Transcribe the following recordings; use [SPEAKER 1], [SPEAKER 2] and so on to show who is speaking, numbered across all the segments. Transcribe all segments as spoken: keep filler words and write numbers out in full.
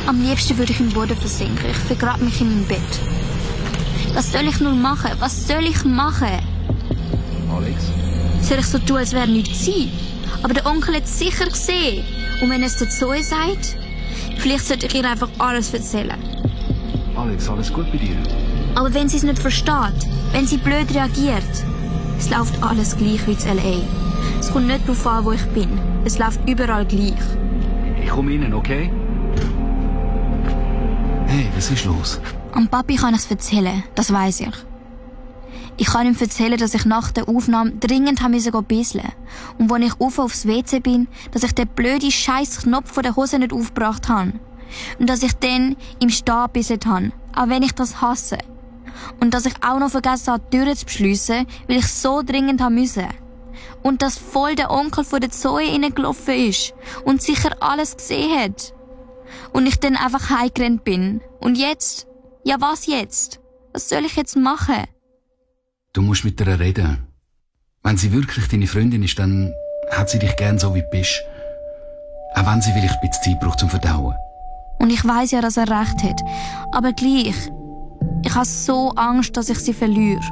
[SPEAKER 1] Am liebsten würde ich im Boden versinken. Ich vergrabe mich in meinem Bett. Was soll ich nur machen? Was soll ich machen?
[SPEAKER 2] Alex?
[SPEAKER 1] Soll ich so tun, als wäre nichts gewesen? Aber der Onkel hat es sicher gesehen. Und wenn er es der Zoe sagt, vielleicht sollte ich ihr einfach alles erzählen.
[SPEAKER 2] Alex, alles gut bei dir?
[SPEAKER 1] Aber wenn sie es nicht versteht, wenn sie blöd reagiert, es läuft alles gleich wie in L A. Es kommt nicht darauf an, wo ich bin. Es läuft überall gleich.
[SPEAKER 2] Ich komme rein, okay? Hey, was ist los?
[SPEAKER 1] Am Papi kann ich es erzählen, das weiss ich. Ich kann ihm erzählen, dass ich nach der Aufnahme dringend haben müssen bisseln. Und als ich auf aufs W C bin, dass ich den blöden scheiß Knopf von der Hose nicht aufgebracht habe. Und dass ich dann im Stehen gebisselt habe, auch wenn ich das hasse. Und dass ich auch noch vergessen habe, die Türen zu beschliessen, weil ich so dringend haben müssen. Und dass voll der Onkel von der Zoe reingelaufen ist und sicher alles gesehen hat. Und ich dann einfach heimgerannt bin. Und jetzt? Ja, was jetzt? Was soll ich jetzt machen?
[SPEAKER 2] Du musst mit ihr reden. Wenn sie wirklich deine Freundin ist, dann hat sie dich gern so, wie du bist. Auch wenn sie vielleicht ein bisschen Zeit braucht zum Verdauen.
[SPEAKER 1] Und ich weiss ja, dass er recht hat. Aber gleich. Ich habe so Angst, dass ich sie verliere.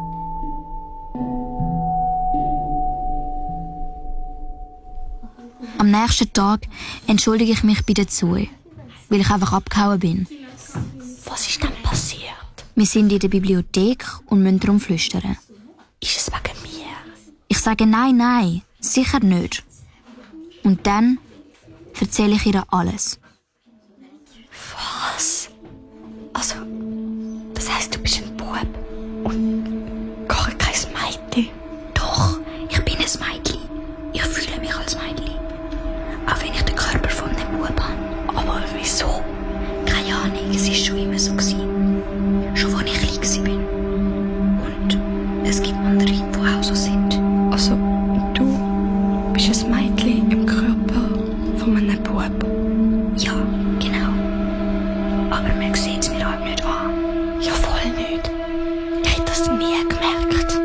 [SPEAKER 1] Am nächsten Tag entschuldige ich mich bei der Zoe, weil ich einfach abgehauen bin.
[SPEAKER 3] Was ist denn passiert?
[SPEAKER 1] Wir sind in der Bibliothek und müssen darum flüstern.
[SPEAKER 3] Ist es wegen mir?
[SPEAKER 1] Ich sage nein, nein, sicher nicht. Und dann erzähle ich ihr alles.
[SPEAKER 3] Was? Also, das heisst, du bist ein Bub und gar kein Mädchen?
[SPEAKER 1] Doch, ich bin ein Mädchen. Ich fühle mich als Mädchen. Auch wenn ich den Körper von einem Bub habe.
[SPEAKER 3] Aber wieso?
[SPEAKER 1] Keine Ahnung, es war schon immer so gewesen. Schon als ich klein war. Und es gibt andere, die auch so sind.
[SPEAKER 3] Also, du bist ein Mädchen im Körper von einem Bub?
[SPEAKER 1] Ja, genau. Aber man sieht es mir halt nicht an.
[SPEAKER 3] Ja, voll nicht. Ich hätte das nie gemerkt.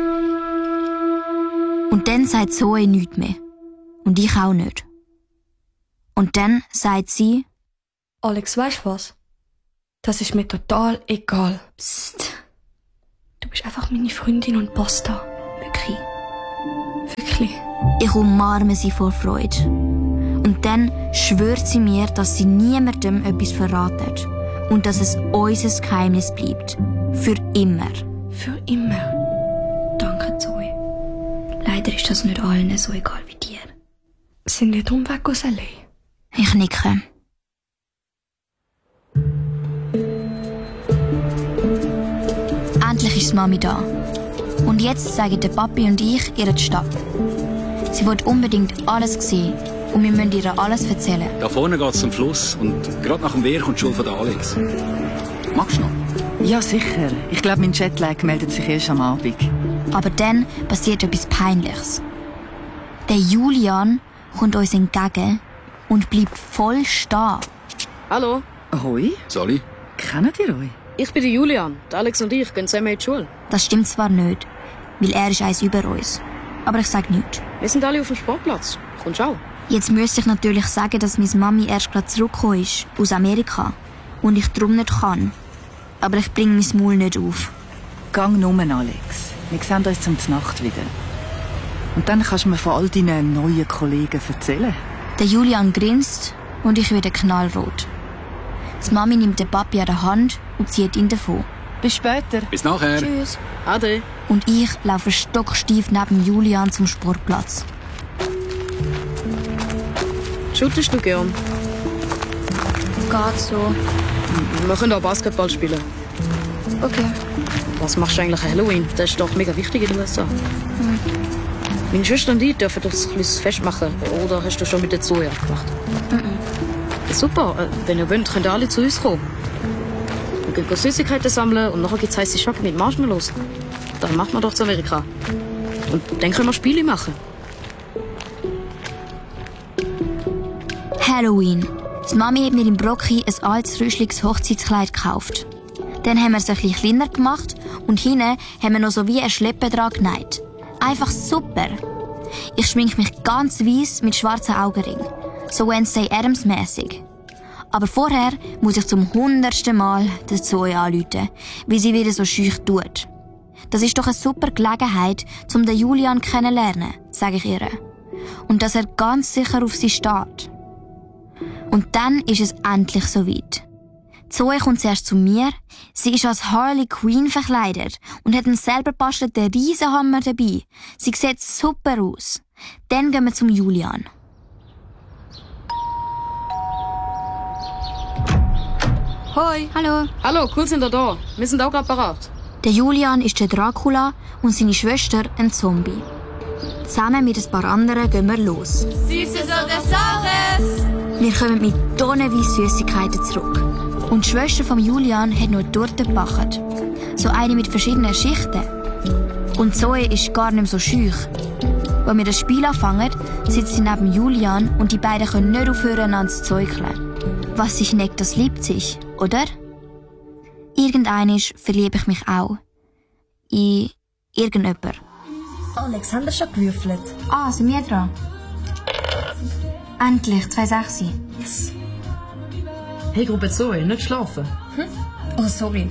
[SPEAKER 1] Und dann sagt Zoe nichts mehr. Und ich auch nicht. Und dann sagt sie...
[SPEAKER 3] Alex, weisst du was? Das ist mir total egal.
[SPEAKER 1] Psst.
[SPEAKER 3] Du bist einfach meine Freundin und basta.
[SPEAKER 1] Wirklich.
[SPEAKER 3] Wirklich.
[SPEAKER 1] Ich umarme sie vor Freude. Und dann schwört sie mir, dass sie niemandem etwas verratet. Und dass es unser Geheimnis bleibt. Für immer.
[SPEAKER 3] Für immer.
[SPEAKER 1] Danke, Zoe. Leider ist das nicht allen so egal wie dir.
[SPEAKER 3] Sind wir drum weg aus L A?
[SPEAKER 1] Ich nicke. Endlich ist Mami da. Und jetzt zeigen der Papi und ich ihr die Stadt. Sie will unbedingt alles sehen. Und wir müssen ihr alles erzählen.
[SPEAKER 2] Da vorne geht's zum Fluss und gerade nach dem Wehr kommt die Schule von der Alex. Magst du noch?
[SPEAKER 4] Ja, sicher. Ich glaube, mein Jetlag meldet sich erst am Abend.
[SPEAKER 1] Aber dann passiert etwas Peinliches. Der Julian kommt uns entgegen und bleibt voll stehen.
[SPEAKER 5] Hallo,
[SPEAKER 4] Ahoi,
[SPEAKER 2] Sali?
[SPEAKER 4] kennt ihr euch?
[SPEAKER 5] ich bin der Julian. Der Alex und ich gehen zusammen in die Schule.
[SPEAKER 1] Das stimmt zwar nicht, weil er ist eins über uns. Aber ich sage nichts.
[SPEAKER 5] Wir sind alle auf dem Sportplatz. Kommst du auch?
[SPEAKER 1] Jetzt müsste ich natürlich sagen, dass meine Mami erst gerade zurückgekommen ist, aus Amerika. Und ich darum nicht kann. Aber ich bringe mein Maul nicht auf.
[SPEAKER 4] Gang nur, Alex. Wir sehen uns zum Nacht wieder. Und dann kannst du mir von all deinen neuen Kollegen erzählen.
[SPEAKER 1] Der Julian grinst und ich werde knallrot. Die Mami nimmt den Papi an der Hand und zieht ihn davon.
[SPEAKER 4] Bis später.
[SPEAKER 2] Bis nachher.
[SPEAKER 1] Tschüss.
[SPEAKER 5] Ade.
[SPEAKER 1] Und ich laufe stocksteif neben Julian zum Sportplatz.
[SPEAKER 5] Shootest du gern?
[SPEAKER 1] Geht so.
[SPEAKER 5] Wir können auch Basketball spielen.
[SPEAKER 1] Okay.
[SPEAKER 5] Was machst du eigentlich an Halloween? Das ist doch mega wichtig in den U S A.
[SPEAKER 1] Hm.
[SPEAKER 5] Meine Schwester und ich dürfen das ein bisschen festmachen. Oder hast du schon mit der Zoe gemacht?
[SPEAKER 1] Mhm.
[SPEAKER 5] Ja, super. Wenn ihr wollt, könnt ihr alle zu uns kommen. Wir gehen Süßigkeiten sammeln und nachher gibt's heisse Schock mit Marshmallows. Dann macht man doch zu Amerika. Und dann können wir Spiele machen.
[SPEAKER 1] Halloween. Die Mami hat mir im Brocki ein altes, rüschliges Hochzeitskleid gekauft. Dann haben wir es ein bisschen kleiner gemacht und hinten haben wir noch so wie ein Schleppe dran genäht. Einfach super. Ich schmink mich ganz weiss mit schwarzen Augenringen. So Wednesday Addams mäßig. Aber vorher muss ich zum hundertsten Mal den Zoe anrufen, wie sie wieder so schüch tut. Das ist doch eine super Gelegenheit, um den Julian kennenzulernen, sage ich ihr. Und dass er ganz sicher auf sie steht. Und dann ist es endlich soweit. Zoe kommt zuerst zu mir. Sie ist als Harley Quinn verkleidet und hat einen selber bastelten Riesenhammer dabei. Sie sieht super aus. Dann gehen wir zum Julian.
[SPEAKER 5] Hoi.
[SPEAKER 1] Hallo.
[SPEAKER 5] Hallo, cool sind ihr da. Wir sind auch gerade parat.
[SPEAKER 1] Der Julian ist der Dracula und seine Schwester ein Zombie. Zusammen mit ein paar anderen gehen wir los.
[SPEAKER 3] Süßes oder Saures?
[SPEAKER 1] Wir kommen mit tonnenweise Süßigkeiten zurück. Und die Schwester von Julian hat noch Torte gebacken. So eine mit verschiedenen Schichten. Und Zoe ist gar nicht mehr so schüch. Als wir das Spiel anfangen, sitzt sie neben Julian und die beiden können nicht aufhören, einander zu zeugeln. Was sich neckt, das liebt sich, oder? Irgendeinisch verliebe ich mich auch. In irgendjemand.
[SPEAKER 3] Alexander schon gewürfelt.
[SPEAKER 1] Ah, sind wir dran? Endlich, zwei Sechse.
[SPEAKER 3] Yes.
[SPEAKER 5] Hey, Gruppe Zoe, nicht schlafen.
[SPEAKER 3] Hm? Oh, sorry.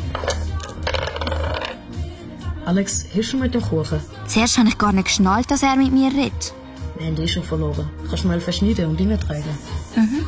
[SPEAKER 5] Alex, hilfst du mit dem Kuchen?
[SPEAKER 1] Zuerst habe ich gar nicht geschnallt, dass er mit mir redet.
[SPEAKER 5] Wir haben die schon verloren. Kannst du mal verschneiden und reintragen?
[SPEAKER 1] Mhm.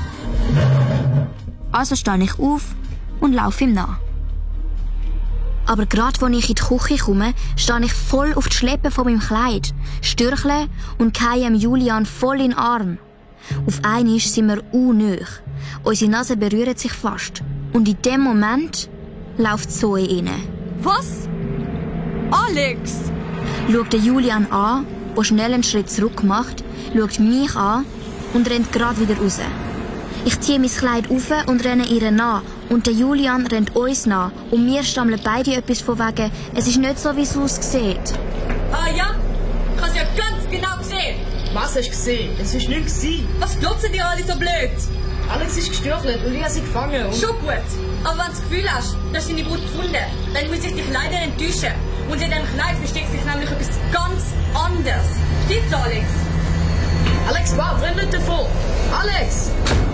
[SPEAKER 1] Also stehe ich auf und laufe ihm nach. Aber gerade als ich in die Küche komme, stehe ich voll auf die Schleppe von meinem Kleid, stürchle und gehe Julian voll in den Arm. Auf einmal sind wir unnöch. Unsere Nase berühren sich fast. Und in dem Moment läuft Zoe rein.
[SPEAKER 3] Was? Alex!
[SPEAKER 1] Schaut den Julian an, der schnell einen Schritt zurück macht, schaut mich an und rennt gerade wieder raus. Ich ziehe mein Kleid auf und renne ihr nach. Und der Julian rennt uns nach. Und wir stammeln beide etwas von wegen, es ist nicht so, wie es aussieht.
[SPEAKER 3] Ah ja? Ich hab's ja ganz genau gesehen.
[SPEAKER 5] Was hast du gesehen? Es war nichts gewesen.
[SPEAKER 3] Was glotzen die alle so blöd?
[SPEAKER 5] Alex ist gestürchelt und ich habe sie gefangen. Und
[SPEAKER 3] Schon gut. Aber wenn du das Gefühl hast, dass deine Brut gefunden, dann muss ich dich leider enttäuschen. Und in diesem Kleid versteckt sich nämlich etwas ganz anderes. Stimmt's, Alex?
[SPEAKER 5] Alex, warte, renn nicht davon. Alex!